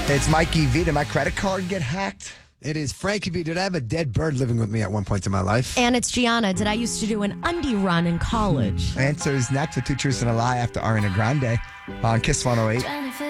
It's Mikey V. Did my credit card get hacked? It is Frankie B. Did I have a dead bird living with me at one point in my life? And it's Gianna. Did I used to do an undie run in college? Answers next with 2 truths and a lie after Ariana Grande on Kiss 108.